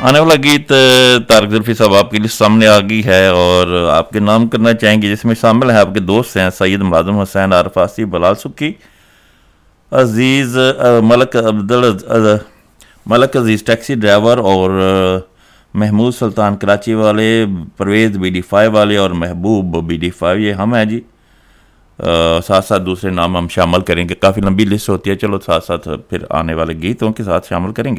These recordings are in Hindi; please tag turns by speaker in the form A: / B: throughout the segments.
A: आने वाला गीत तारक जुल्फी साहब आपके लिए सामने आ गई है और आपके नाम करना चाहेंगे, जिसमें शामिल हैं आपके दोस्त हैं सैयद मुलाजिम हुसैन, आरिफ आसिफ, बलाल सुक्की, अजीज़ मलक अजीज़ टैक्सी ड्राइवर, और महमूद सुल्तान कराची वाले, परवेज़ BD5 वाले और महबूब BD5, ये हम हैं जी। साथ साथ दूसरे नाम हम शामिल करेंगे, काफ़ी लंबी लिस्ट होती है, चलो साथ साथ फिर आने वाले गीतों के साथ शामिल करेंगे।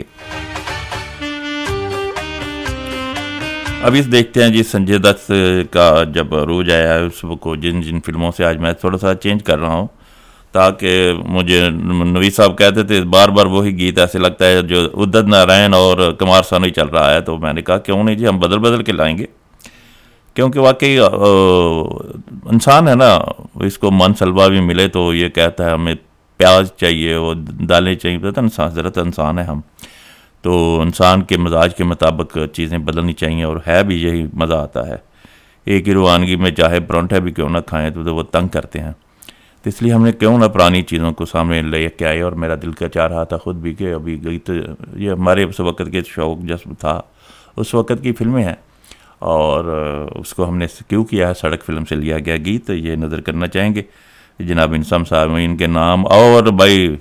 A: अभी देखते हैं जी, संजय दत्त का जब अरूज आया है उसको जिन जिन फिल्मों से आज मैं थोड़ा सा चेंज कर रहा हूँ, ताकि मुझे नवीद साहब कहते थे बार बार वही गीत ऐसे लगता है जो उदित नारायण और कुमार सानू ही चल रहा है, तो मैंने कहा क्यों नहीं जी, हम बदल बदल के लाएंगे, क्योंकि वाकई इंसान है ना, इसको मन सलवा भी मिले तो ये कहता है हमें प्याज चाहिए, वो दालें चाहिए, पता इंसान ज़रूरत इंसान है हम, तो इंसान के मिजाज के मुताबिक चीज़ें बदलनी चाहिए, और है भी यही मज़ा आता है। एक ही रवानगी में चाहे परांठा भी क्यों ना खाएं तो वो तंग करते हैं, तो इसलिए हमने क्यों ना पुरानी चीज़ों को सामने ले के आए। और मेरा दिल का चाह रहा था ख़ुद भी कि अभी गीत ये हमारे उस वक़्त के शौक़ जज्ब था, उस वक़्त की फ़िल्में हैं, और उसको हमने क्यों किया है, सड़क फ़िल्म से लिया गया गीत, ये नज़र करना चाहेंगे जनाब इंसम साहब, इनके नाम, और भाई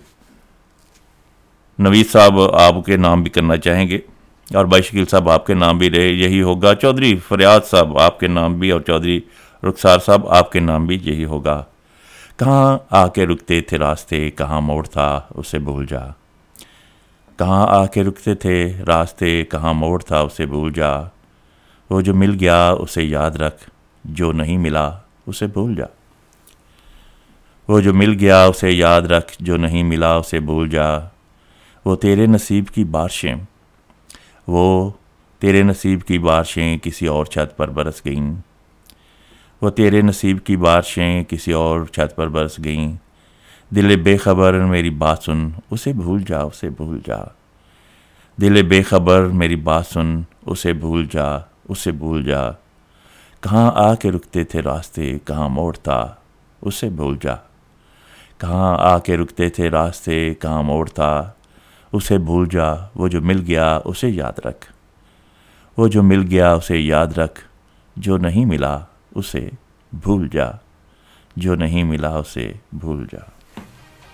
A: नवीद साहब आपके नाम भी करना चाहेंगे, और भाई शकील साहब आपके नाम भी रहे, यही होगा। चौधरी फरियाद साहब आपके नाम भी, और चौधरी रुखसार साहब आपके नाम भी यही होगा। कहाँ आके रुकते थे रास्ते, कहाँ मोड़ था उसे भूल जा, कहाँ आके रुकते थे रास्ते, कहाँ मोड़ था उसे भूल जा, वो जो मिल गया उसे याद रख, जो नहीं मिला उसे भूल जा, वो जो मिल गया उसे याद रख, जो नहीं मिला उसे भूल जा, वो तेरे नसीब की बारिशें, वो तेरे नसीब की बारिशें किसी और छत पर बरस गईं, वो तेरे नसीब की बारिशें किसी और छत पर बरस गईं, दिल बेखबर मेरी बात सुन उसे भूल जा, उसे भूल जा, दिल बेखबर मेरी बात सुन उसे भूल जा, उसे भूल जा, कहाँ आके रुकते थे रास्ते, कहाँ मोड़ था उसे भूल जा, कहाँ आके रुकते थे रास्ते, कहाँ मोड़ था उसे भूल जा, वो जो मिल गया उसे याद रख, वो जो मिल गया उसे याद रख, जो नहीं मिला उसे भूल जा, जो नहीं मिला उसे भूल जा।